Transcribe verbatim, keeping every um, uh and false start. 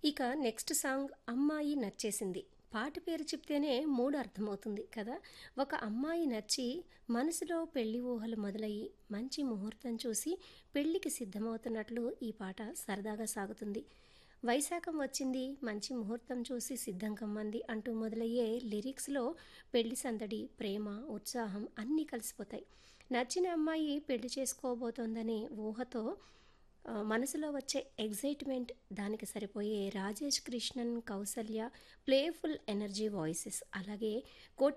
ఇక next song 'అమ్మాయి నచ్చేసింది'. పాట పేరు చెప్తేనే మూడు అర్థమవుతుంది కదా! ఒక అమ్మాయి నచ్చి మనసులో పెళ్లి ఊహలు మొదలయ్యి మంచి ముహూర్తం చూసి పెళ్లికి సిద్ధమవుతున్నట్లు ఈ పాట సరదాగా సాగుతుంది. వైశాఖం వచ్చింది మంచి ముహూర్తం చూసి సిద్ధం కమ్మంది అంటూ మొదలయ్యే లిరిక్స్లో పెళ్లి సందడి, ప్రేమ, ఉత్సాహం అన్నీ కలిసిపోతాయి. నచ్చిన అమ్మాయి పెళ్లి చేసుకోబోతోందనే ఊహతో ఆ, మనసులో వచ్చే ఎగ్జైట్మెంట్, దానికి సరిపోయే Rajesh Krishnan, Kaushalya playful energy voices, అలాగే